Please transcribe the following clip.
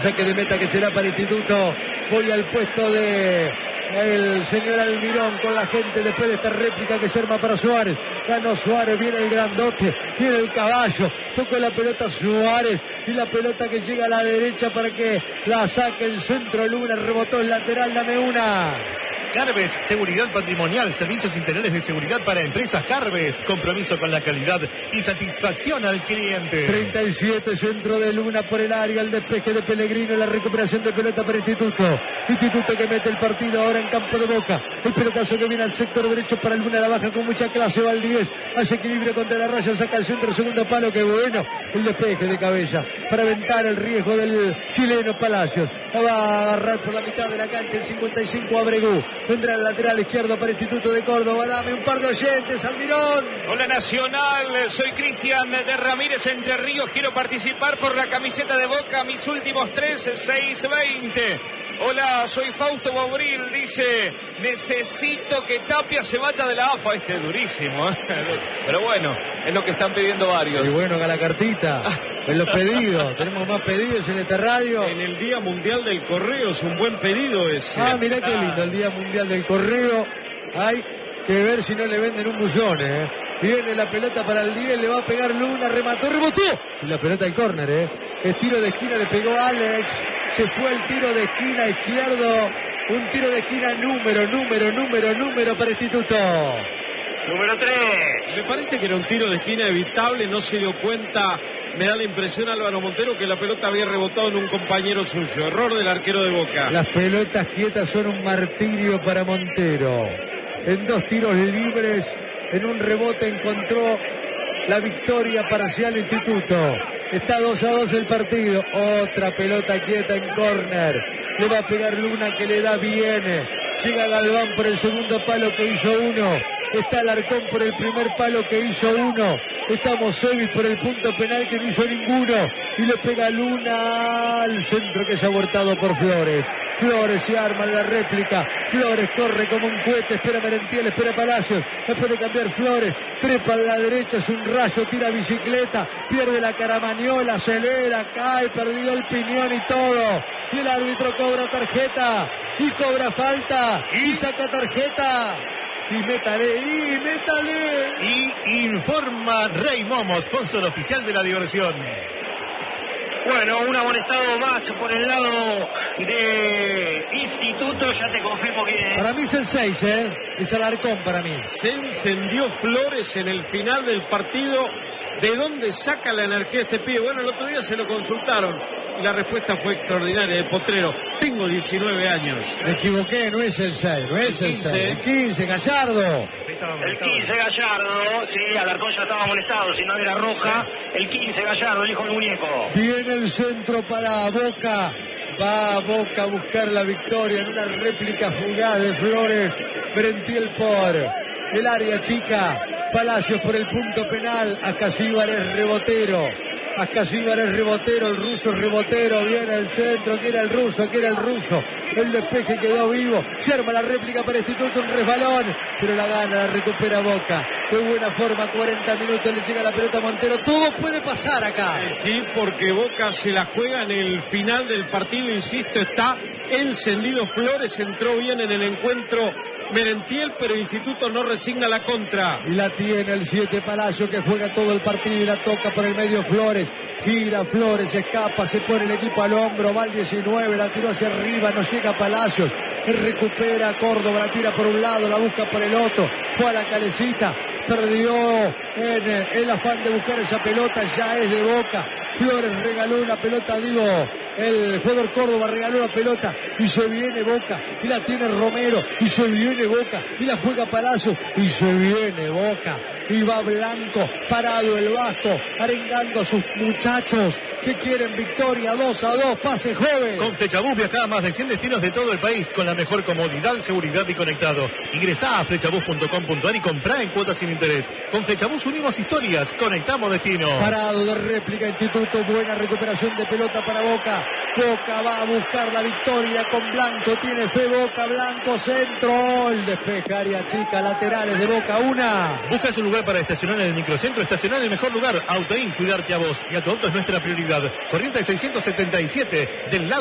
Saque de meta que será para Instituto. Voy al puesto de el señor Almirón con la gente después de esta réplica que se arma para Suárez. Ganó Suárez, viene el grandote, viene el caballo, tocó la pelota Suárez y la pelota que llega a la derecha para que la saque el centro. Luna rebotó el lateral, dame una. Carves, seguridad patrimonial, servicios interiores de seguridad para empresas Carves, compromiso con la calidad y satisfacción al cliente. 37, centro de Luna por el área, el despeje de Pellegrino, la recuperación de pelota para Instituto. Instituto que mete el partido ahora en campo de Boca. El pelotazo que viene al sector derecho para Luna, la baja con mucha clase, Valdivés, hace equilibrio contra la raya, saca el centro, segundo palo, que bueno, el despeje de cabeza para aventar el riesgo del chileno Palacios. La va a agarrar por la mitad de la cancha el 55 Abregú. Vendrá el lateral izquierdo para Instituto de Córdoba. Dame un par de oyentes, Almirón. Hola Nacional, soy Cristian de Ramírez Entre Ríos. Quiero participar por la camiseta de Boca. Mis últimos 620. Hola, soy Fausto Bobril. Dice, necesito que Tapia se vaya de la AFA. Este es durísimo, ¿eh? Pero bueno, es lo que están pidiendo varios. Y bueno, la cartita. En los pedidos, tenemos más pedidos en esta radio. En el Día Mundial del Correo es un buen pedido ese. Ah, mirá qué lindo, el Día Mundial del Correo. Hay que ver si no le venden un buzón, ¿eh? Viene la pelota para el 10, le va a pegar Luna, remató, rebotó. Y la pelota al córner, ¿eh? El tiro de esquina le pegó Alex. Se fue el tiro de esquina izquierdo. Un tiro de esquina número para Instituto. Número 3. Me parece que era un tiro de esquina evitable, no se dio cuenta. Me da la impresión Álvaro Montero que la pelota había rebotado en un compañero suyo. Error del arquero de Boca. Las pelotas quietas son un martirio para Montero. En 2 tiros libres, en un rebote encontró la victoria parcial Instituto. Está 2-2 el partido. Otra pelota quieta en córner. Le va a pegar Luna que le da bien. Llega Galván por el segundo palo que hizo uno. Está Alarcón por el primer palo que hizo uno. Está Mosevis por el punto penal que no hizo ninguno. Y le pega Luna al centro que es abortado por Flores. Flores se arma en la réplica. Flores corre como un cohete. Espera Merentiel, espera Palacios. Después de cambiar Flores. Trepa a la derecha, es un rayo, tira bicicleta. Pierde la Caramaniola, acelera, cae, perdió el piñón y todo. Y el árbitro cobra tarjeta. Y cobra falta. Y saca tarjeta. Y métale. Y informa Rey Momo, sponsor oficial de la diversión. Bueno, un amonestado más por el lado de Instituto, ya te confirmo que... Para mí es el 6, ¿eh? Es Alarcón para mí. Se encendió Flores en el final del partido. ¿De dónde saca la energía este pibe? Bueno, el otro día se lo consultaron y la respuesta fue extraordinaria de Potrero. Tengo 19 años. Me equivoqué, no es el 6, no es el 6. El 15, Gallardo. El 15 Gallardo, sí, Alarcón ya estaba molestado, si no era roja. El 15 Gallardo, el hijo del muñeco. Viene el centro para Boca. Va a Boca a buscar la victoria en una réplica fugaz de Flores. Merentiel por el área chica. Palacios por el punto penal. Ascasíbar es rebotero. El ruso es rebotero. Viene el centro, que era el ruso. El despeje quedó vivo. Se arma la réplica para Instituto, un resbalón. Pero la gana, la recupera Boca. De buena forma, 40 minutos le llega la pelota a Montero. Todo puede pasar acá. Sí, porque Boca se la juega en el final del partido. Insisto, está encendido. Flores entró bien en el encuentro. Merentiel, pero Instituto no resigna la contra. Y la tiene el 7 Palacio, que juega todo el partido y la toca por el medio Flores. Gira Flores, escapa, se pone el equipo al hombro, va al 19, la tiró hacia arriba, no llega Palacios. Recupera Córdoba, la tira por un lado, la busca por el otro. Fue a la calecita, perdió en el afán de buscar esa pelota, ya es de Boca. Flores regaló una pelota, el jugador Córdoba regaló la pelota y se viene Boca y la tiene Romero y se viene Boca y la juega Palacio y se viene Boca y va Blanco parado el Vasco arengando a sus muchachos que quieren victoria. 2-2, pase joven. Con Flechabús viaja a más de 100 destinos de todo el país con la mejor comodidad, seguridad y conectado. Ingresá a flechabús.com.ar y comprá en cuotas sin interés. Con Flechabús unimos historias, conectamos destinos. Parado de réplica Instituto, buena recuperación de pelota para Boca. Boca va a buscar la victoria con Blanco, tiene fe Boca, Blanco, centro, Gol, despeja, área chica, laterales de Boca, una. ¿Buscas un lugar para estacionar en el microcentro? Estacionar en el mejor lugar. Autoin, cuidarte a vos y a tu auto es nuestra prioridad. Corrientes 677 del lado